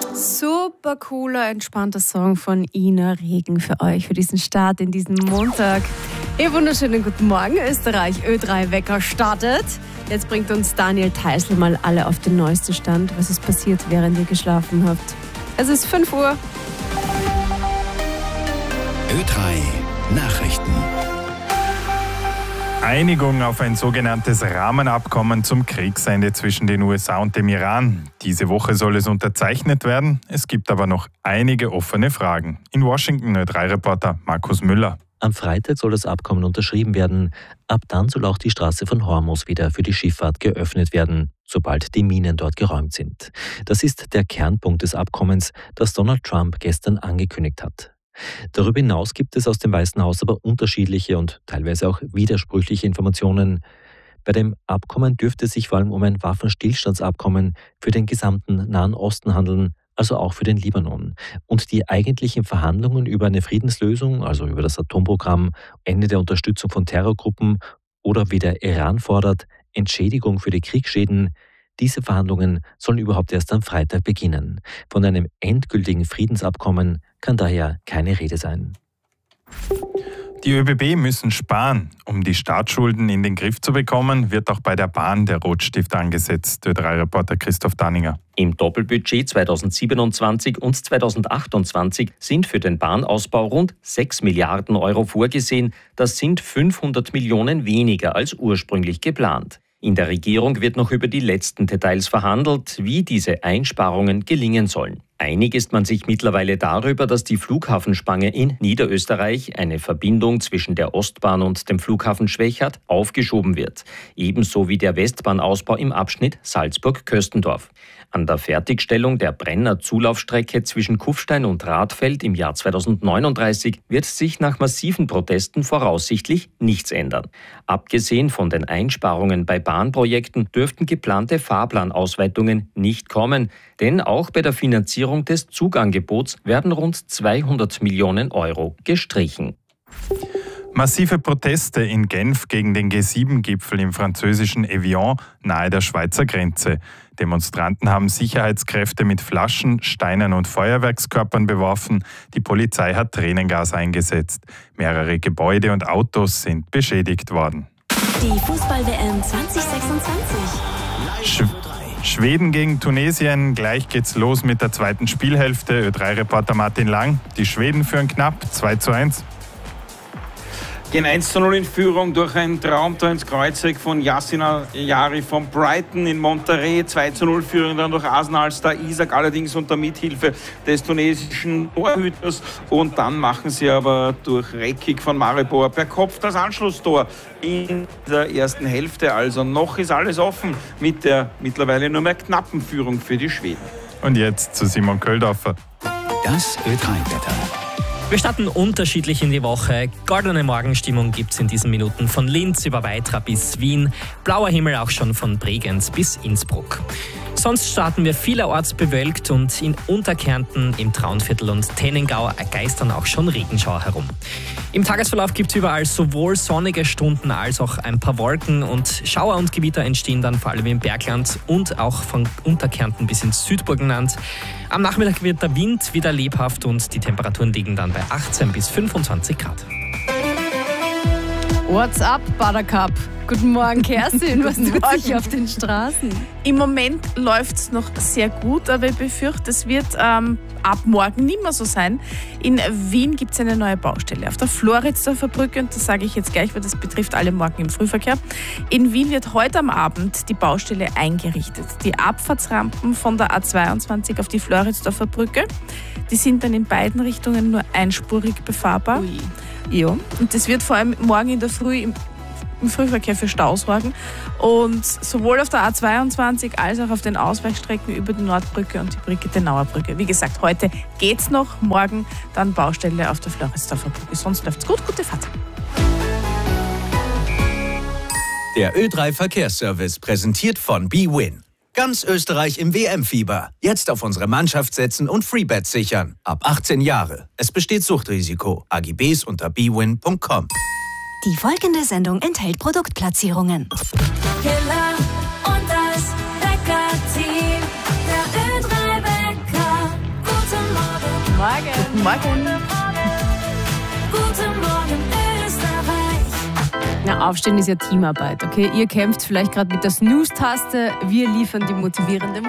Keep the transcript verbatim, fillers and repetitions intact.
Super cooler, entspannter Song von Ina Regen für euch, für diesen Start in diesen Montag. Ihr wunderschönen guten Morgen, Österreich. Ö drei Wecker startet. Jetzt bringt uns Daniel Theißl mal alle auf den neuesten Stand, was ist passiert, während ihr geschlafen habt. Es ist fünf Uhr. Ö drei Nachrichten. Einigung auf ein sogenanntes Rahmenabkommen zum Kriegsende zwischen den U S A und dem Iran. Diese Woche soll es unterzeichnet werden. Es gibt aber noch einige offene Fragen. In Washington Ö drei Reporter Markus Müller. Am Freitag soll das Abkommen unterschrieben werden. Ab dann soll auch die Straße von Hormuz wieder für die Schifffahrt geöffnet werden, sobald die Minen dort geräumt sind. Das ist der Kernpunkt des Abkommens, das Donald Trump gestern angekündigt hat. Darüber hinaus gibt es aus dem Weißen Haus aber unterschiedliche und teilweise auch widersprüchliche Informationen. Bei dem Abkommen dürfte es sich vor allem um ein Waffenstillstandsabkommen für den gesamten Nahen Osten handeln, also auch für den Libanon. Und die eigentlichen Verhandlungen über eine Friedenslösung, also über das Atomprogramm, Ende der Unterstützung von Terrorgruppen oder wie der Iran fordert, Entschädigung für die Kriegsschäden, diese Verhandlungen sollen überhaupt erst am Freitag beginnen. Von einem endgültigen Friedensabkommen kann daher keine Rede sein. Die ÖBB müssen sparen. Um die Staatsschulden in den Griff zu bekommen, wird auch bei der Bahn der Rotstift angesetzt. Ö drei Reporter Christoph Danninger. Im Doppelbudget zweitausendsiebenundzwanzig und zweitausendachtundzwanzig sind für den Bahnausbau rund sechs Milliarden Euro vorgesehen. Das sind fünfhundert Millionen weniger als ursprünglich geplant. In der Regierung wird noch über die letzten Details verhandelt, wie diese Einsparungen gelingen sollen. Einig ist man sich mittlerweile darüber, dass die Flughafenspange in Niederösterreich, eine Verbindung zwischen der Ostbahn und dem Flughafen Schwechat, aufgeschoben wird. Ebenso wie der Westbahnausbau im Abschnitt Salzburg-Köstendorf. An der Fertigstellung der Brenner-Zulaufstrecke zwischen Kufstein und Radfeld im Jahr zweitausendneununddreißig wird sich nach massiven Protesten voraussichtlich nichts ändern. Abgesehen von den Einsparungen bei Bahnprojekten dürften geplante Fahrplanausweitungen nicht kommen, denn auch bei der Finanzierung des Zugangebots werden rund zweihundert Millionen Euro gestrichen. Massive Proteste in Genf gegen den G sieben Gipfel im französischen Evian nahe der Schweizer Grenze. Demonstranten haben Sicherheitskräfte mit Flaschen, Steinen und Feuerwerkskörpern beworfen. Die Polizei hat Tränengas eingesetzt. Mehrere Gebäude und Autos sind beschädigt worden. Die Fußball-W M zwanzig sechsundzwanzig. Sch- Schweden gegen Tunesien. Gleich geht's los mit der zweiten Spielhälfte. Ö drei Reporter Martin Lang. Die Schweden führen knapp zwei zu eins. Gehen eins zu null in Führung durch ein Traumtor ins Kreuzeck von Yassin Al-Jari von Brighton in Monterrey. zwei zu null führen dann durch Arsenal-Star Isak, allerdings unter Mithilfe des tunesischen Torhüters. Und dann machen sie aber durch Rekik von Maribor per Kopf das Anschlusstor in der ersten Hälfte. Also noch ist alles offen mit der mittlerweile nur mehr knappen Führung für die Schweden. Und jetzt zu Simon Köldorfer. Das Ö drei Wetter. Wir starten unterschiedlich in die Woche. Goldene Morgenstimmung gibt es in diesen Minuten von Linz über Weitra bis Wien. Blauer Himmel auch schon von Bregenz bis Innsbruck. Sonst starten wir vielerorts bewölkt und in Unterkärnten, im Traunviertel und Tennengau geistern auch schon Regenschauer herum. Im Tagesverlauf gibt es überall sowohl sonnige Stunden als auch ein paar Wolken und Schauer und Gewitter entstehen dann vor allem im Bergland und auch von Unterkärnten bis ins Südburgenland. Am Nachmittag wird der Wind wieder lebhaft und die Temperaturen liegen dann bei achtzehn bis fünfundzwanzig Grad. What's up, Buttercup? Guten Morgen, Kerstin. Was tut sich auf den Straßen? Im Moment läuft es noch sehr gut, aber ich befürchte, es wird ähm, ab morgen nicht mehr so sein. In Wien gibt es eine neue Baustelle auf der Floridsdorfer Brücke und das sage ich jetzt gleich, weil das betrifft alle morgen im Frühverkehr. In Wien wird heute am Abend die Baustelle eingerichtet. Die Abfahrtsrampen von der A zweiundzwanzig auf die Floridsdorfer Brücke, die sind dann in beiden Richtungen nur einspurig befahrbar. Ui. Ja, und das wird vor allem morgen in der Früh im im Frühverkehr für Stau sorgen. Und sowohl auf der A zweiundzwanzig als auch auf den Ausweichstrecken über die Nordbrücke und die Brigittenauer Brücke. Wie gesagt, heute geht's noch, morgen dann Baustelle auf der Floridsdorfer Brücke. Sonst läuft's gut, gute Fahrt. Der Ö drei Verkehrsservice präsentiert von bwin. Ganz Österreich im W M-Fieber. Jetzt auf unsere Mannschaft setzen und Freebets sichern. Ab achtzehn Jahre. Es besteht Suchtrisiko. A G Bs unter b win punkt com. Die folgende Sendung enthält Produktplatzierungen. Killer und das Wecker-Team. Der Ö drei Wecker. Guten Morgen. Guten Morgen Österreich. Na, Aufstehen ist ja Teamarbeit, okay? Ihr kämpft vielleicht gerade mit der Snooze-Taste, wir liefern die motivierende Musik.